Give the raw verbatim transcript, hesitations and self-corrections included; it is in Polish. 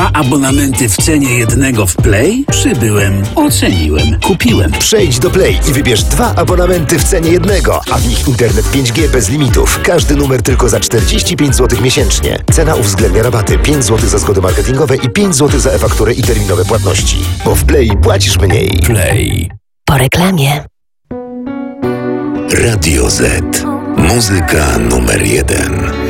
Dwa abonamenty w cenie jednego w Play? Przybyłem, oceniłem, kupiłem. Przejdź do Play i wybierz dwa abonamenty w cenie jednego, a w nich internet pięć G bez limitów. Każdy numer tylko za czterdzieści pięć złotych miesięcznie. Cena uwzględnia rabaty pięć złotych za zgody marketingowe i pięć złotych za e-fakturę i terminowe płatności. Bo w Play płacisz mniej. Play. Po reklamie. Radio Z. Muzyka numer jeden.